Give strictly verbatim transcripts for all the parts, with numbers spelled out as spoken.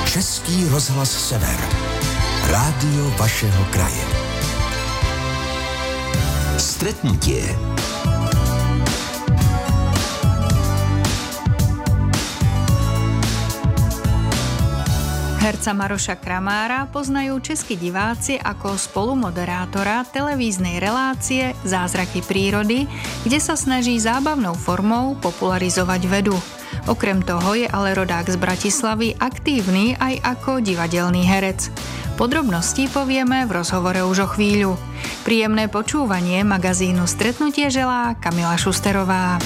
Český rozhlas Sever. Rádio vašeho kraje. Stretnutie. Herca Maroša Kramára poznajú českí diváci ako spolumoderátora televíznej relácie Zázraky prírody, kde sa snaží zábavnou formou popularizovať vedu. Okrem toho je ale rodák z Bratislavy aktívny aj ako divadelný herec. Podrobnosti povieme v rozhovore už o chvíľu. Príjemné počúvanie magazínu Stretnutie želá Kamila Šusterová.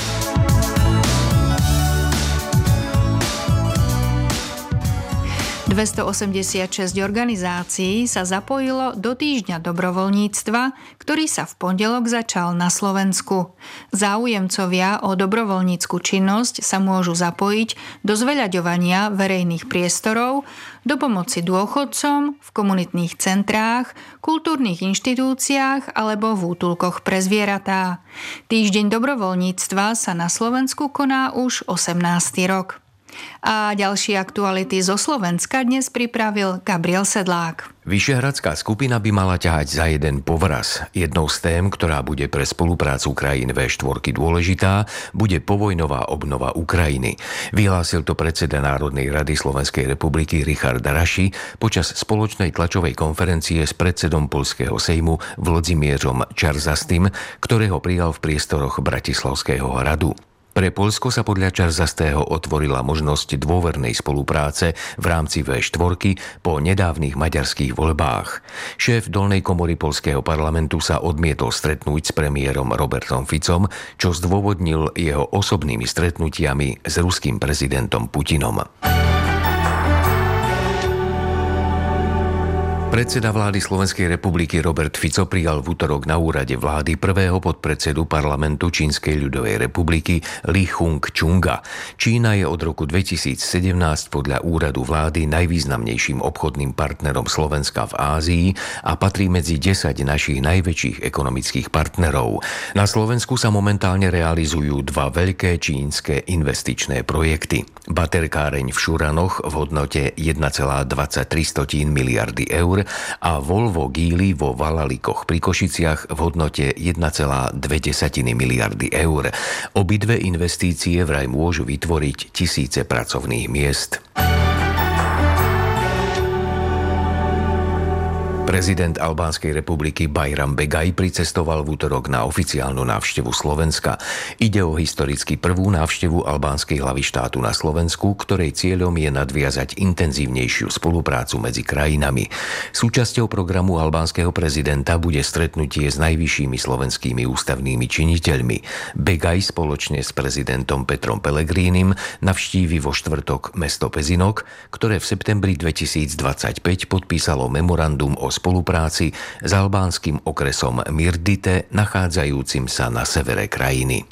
dvestoosemdesiatšesť organizácií sa zapojilo do týždňa dobrovoľníctva, ktorý sa v pondelok začal na Slovensku. Záujemcovia o dobrovoľnícku činnosť sa môžu zapojiť do zveľaďovania verejných priestorov, do pomoci dôchodcom, v komunitných centrách, kultúrnych inštitúciách alebo v útulkoch pre zvieratá. Týždeň dobrovoľníctva sa na Slovensku koná už osemnásty rok. A ďalšie aktuality zo Slovenska dnes pripravil Gabriel Sedlák. Vyšehradská skupina by mala ťahať za jeden povraz. Jednou z tém, ktorá bude pre spoluprácu krajín vé štyri dôležitá, bude povojnová obnova Ukrajiny. Vyhlásil to predseda Národnej rady Slovenskej republiky Richard Raši počas spoločnej tlačovej konferencie s predsedom poľského sejmu Vlodzimierom Čarzastým, ktorého prijal v priestoroch Bratislavského hradu. Pre Poľsko sa podľa Čarzastého otvorila možnosť dôvernej spolupráce v rámci vé štyri po nedávnych maďarských voľbách. Šéf dolnej komory poľského parlamentu sa odmietol stretnúť s premiérom Robertom Ficom, čo zdôvodnil jeho osobnými stretnutiami s ruským prezidentom Putinom. Predseda vlády Slovenskej republiky Robert Fico prijal v utorok na úrade vlády prvého podpredsedu parlamentu Čínskej ľudovej republiky Li Hung-chunga. Čína je od roku dvetisícsedemnásť podľa úradu vlády najvýznamnejším obchodným partnerom Slovenska v Ázii a patrí medzi desať našich najväčších ekonomických partnerov. Na Slovensku sa momentálne realizujú dva veľké čínske investičné projekty. Baterkáreň v Šuranoch v hodnote jeden celá dvadsaťtri miliardy eur a Volvo Geely vo Valalikoch pri Košiciach v hodnote jeden celá dve miliardy eur. Obidve investície vraj môžu vytvoriť tisíce pracovných miest. Prezident Albánskej republiky Bajram Begaj pricestoval v utorok na oficiálnu návštevu Slovenska. Ide o historicky prvú návštevu albánskej hlavy štátu na Slovensku, ktorej cieľom je nadviazať intenzívnejšiu spoluprácu medzi krajinami. Súčasťou programu albánskeho prezidenta bude stretnutie s najvyššími slovenskými ústavnými činiteľmi. Begaj spoločne s prezidentom Petrom Pellegrínim navštívi vo štvrtok mesto Pezinok, ktoré v septembri dvetisícdvadsaťpäť podpísalo memorandum o spolupráci s albánskym okresom Mirdite, nachádzajúcim sa na severe krajiny.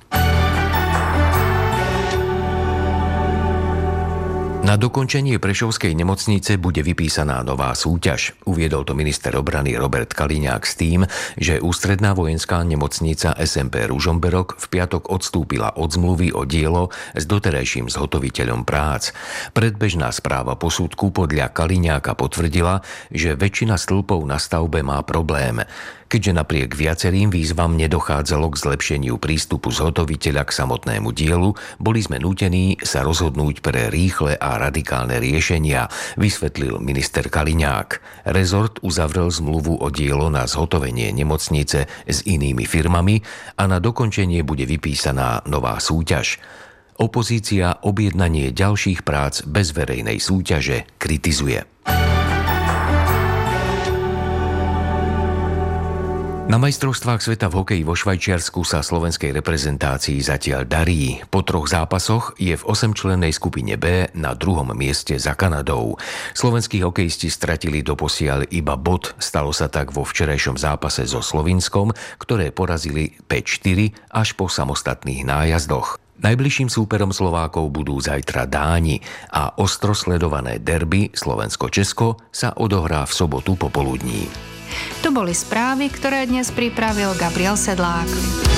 Na dokončenie Prešovskej nemocnice bude vypísaná nová súťaž. Uviedol to minister obrany Robert Kaliňák s tým, že ústredná vojenská nemocnica es em pé Ružomberok v piatok odstúpila od zmluvy o dielo s doterajším zhotoviteľom prác. Predbežná správa posudku podľa Kaliňáka potvrdila, že väčšina stĺpov na stavbe má problém. Keďže napriek viacerým výzvam nedochádzalo k zlepšeniu prístupu zhotoviteľa k samotnému dielu, boli sme nútení sa rozhodnúť pre rýchle a radikálne riešenia, vysvetlil minister Kaliňák. Rezort uzavrel zmluvu o dielo na zhotovenie nemocnice s inými firmami a na dokončenie bude vypísaná nová súťaž. Opozícia objednanie ďalších prác bez verejnej súťaže kritizuje. Na majstrovstvách sveta v hokeji vo Švajčiarsku sa slovenskej reprezentácii zatiaľ darí. Po troch zápasoch je v osemčlennej skupine B na druhom mieste za Kanadou. Slovenskí hokejisti stratili doposiaľ iba bod. Stalo sa tak vo včerajšom zápase so Slovinskom, ktoré porazili päť štyri až po samostatných nájazdoch. Najbližším súperom Slovákov budú zajtra Dáni a ostro sledované derby Slovensko-Česko sa odohrá v sobotu popoludní. To boli správy, ktoré dnes pripravil Gabriel Sedlák.